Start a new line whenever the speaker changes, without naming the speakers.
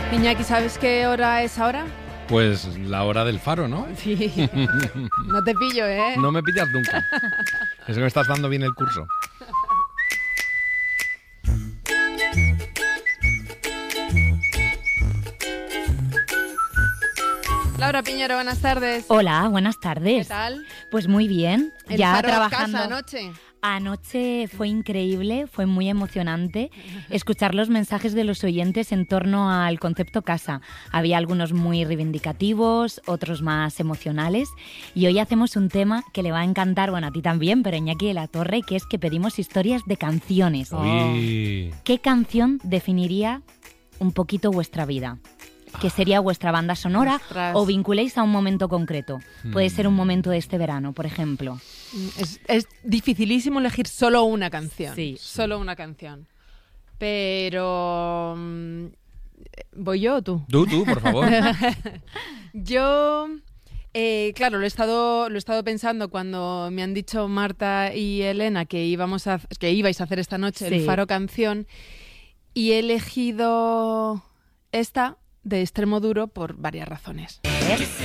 Iñaki, ¿sabes qué hora es ahora?
Pues la hora del faro, ¿no?
Sí. No te pillo, ¿eh?
No me pillas nunca. Es que me estás dando bien el curso.
Laura Piñero, buenas tardes.
Hola, buenas tardes.
¿Qué tal?
Pues muy bien.
El
ya
faro
trabajando.
Casa anoche.
Anoche fue increíble, fue muy emocionante escuchar los mensajes de los oyentes en torno al concepto casa. Había algunos muy reivindicativos, otros más emocionales, y hoy hacemos un tema que le va a encantar, bueno, a ti también, pero Iñaki de la Torre, que es que pedimos historias de canciones.
Uy.
¿Qué canción definiría un poquito vuestra vida? ¿Qué sería vuestra banda sonora?
Ostras.
O vinculéis a un momento concreto. Puede ser un momento de este verano, por ejemplo.
Es dificilísimo elegir solo una canción.
Sí.
Solo una canción. Pero... ¿voy yo o tú?
Tú, por favor.
Yo... claro, lo he estado pensando cuando me han dicho Marta y Elena que ibais a hacer esta noche el
Sí.
Faro Canción, y he elegido esta de Extremo Duro por varias razones.